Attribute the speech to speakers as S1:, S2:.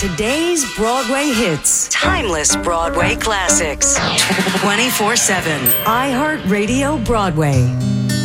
S1: Today's Broadway hits. Timeless Broadway classics. 24/7. iHeartRadio Broadway.